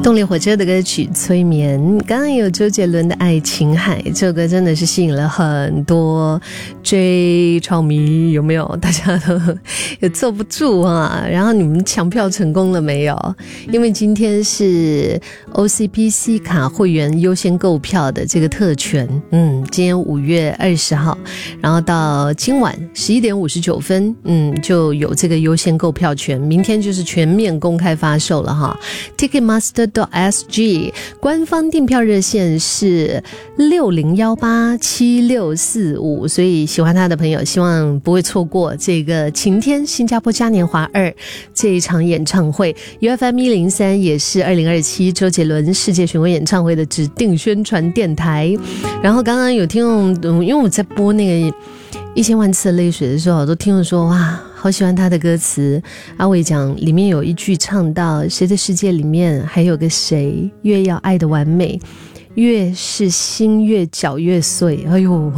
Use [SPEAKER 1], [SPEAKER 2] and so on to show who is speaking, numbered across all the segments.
[SPEAKER 1] 动力火车的歌曲《催眠》，刚刚有周杰伦的《爱琴海》，这首歌真的是吸引了很多追超迷，有没有？大家都也坐不住啊。然后你们抢票成功了没有？因为今天是 OCPC 卡会员优先购票的这个特权，今天5月20号，然后到今晚11点59分，就有这个优先购票权，明天就是全面公开发售了哈。Ticketmaster.sg 官方订票热线是60187645，所以喜欢他的朋友希望不会错过这个晴天新加坡嘉年华2这一场演唱会。 UFM 103也是2027周杰伦世界巡回演唱会的指定宣传电台。然后刚刚有听众，因为我在播那个1000万次的泪水的时候，我都听众说哇好喜欢他的歌词。阿伟讲里面有一句唱到谁的世界里面还有个谁，越要爱的完美，越是心越搅越碎。哎呦，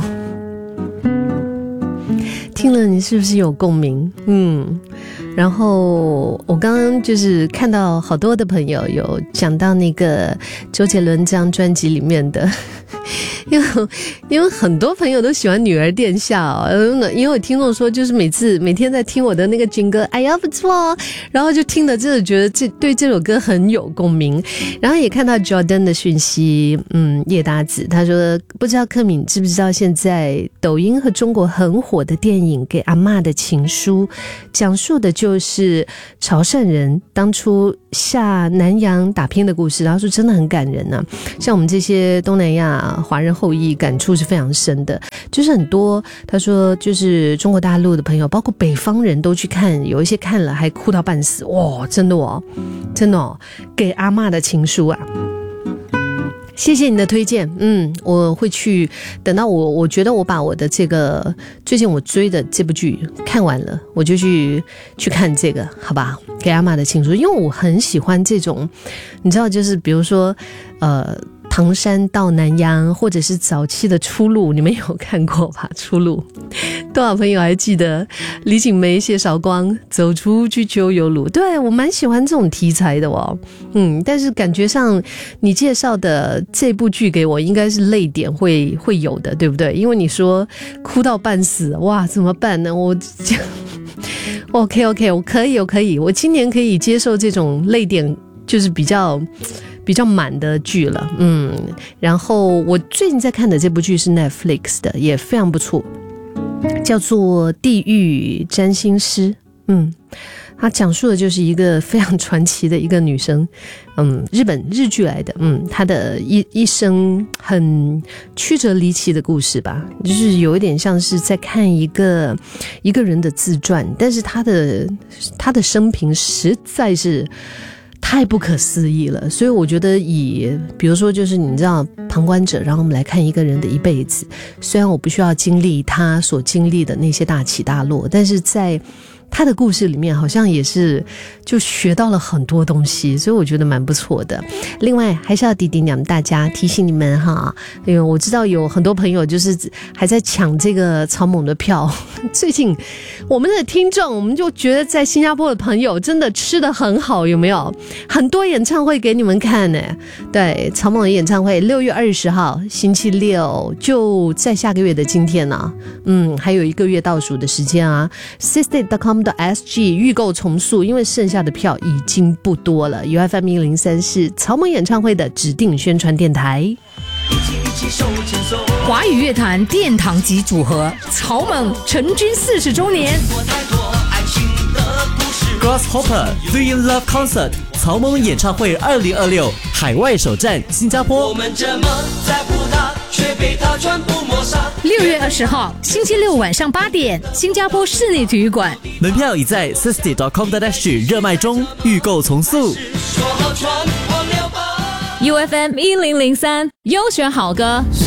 [SPEAKER 1] 听了你是不是有共鸣？然后我刚刚就是看到好多的朋友有讲到那个周杰伦这张专辑里面的因为很多朋友都喜欢女儿殿下因为我听众说就是每天在听我的那个军歌哎呀不错然后就听了真的觉得对这首歌很有共鸣。然后也看到 Jordan 的讯息，叶达子他说不知道柯敏知不知道现在抖音和中国很火的电影《给阿嬷的情书》，讲述的就是潮汕人当初下南洋打拼的故事，然后说真的很感人啊。像我们这些东南亚华人后裔感触是非常深的，就是很多他说就是中国大陆的朋友包括北方人都去看，有一些看了还哭到半死。哇，真的给阿嬷的情书啊，谢谢你的推荐。我会去等到我觉得我把我的这个最近我追的这部剧看完了，我就去看这个好吧，给阿嬷的情书。因为我很喜欢这种你知道就是比如说唐山到南洋，或者是早期的出路，你们有看过吧？出路多少朋友还记得李锦梅、谢韶光走出去秋游路？对，我蛮喜欢这种题材的哦。但是感觉上你介绍的这部剧给我应该是泪点会有的，对不对？因为你说哭到半死，哇，怎么办呢？我OK， 我可以，我今年可以接受这种泪点就是比较满的剧了。然后我最近在看的这部剧是 Netflix 的，也非常不错，叫做《地狱占星师》。它讲述的就是一个非常传奇的一个女生，日剧来的，她的一生很曲折离奇的故事吧，就是有一点像是在看一个人的自传，但是她的生平实在是太不可思议了。所以我觉得比如说就是你知道旁观者，然后我们来看一个人的一辈子，虽然我不需要经历他所经历的那些大起大落，但是在他的故事里面好像也是就学到了很多东西，所以我觉得蛮不错的。另外还是要提醒你们哈，因为我知道有很多朋友就是还在抢这个草蜢的票。最近我们的听众，我们就觉得在新加坡的朋友真的吃得很好，有没有？很多演唱会给你们看呢。对，草蜢的演唱会6月20号星期六，就在下个月的今天啊，还有1个月倒数的时间啊。sistate.com.sg 预购重塑，因为剩下的票已经不多了。UFM 103是草蜢演唱会的指定宣传电台。
[SPEAKER 2] 华语乐坛殿堂级组合草蜢成军40周年
[SPEAKER 3] Grasshopper Three in Love Concert 草蜢演唱会2026海外首站新加坡。我们这么在乎他，却被他全部抹杀。
[SPEAKER 2] 6月20号星期六晚上8点，新加坡室内体育馆，
[SPEAKER 3] 门票已在 sistate.com.sg 热卖中，预购从速。
[SPEAKER 2] UFM 1003优选好歌。